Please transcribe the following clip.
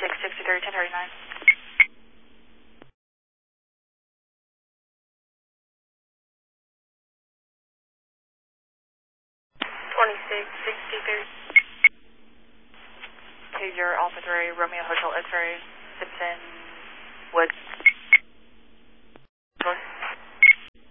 2663, 1039. To your Alpha 3, Romeo Hotel X-ray, Simpson Woods.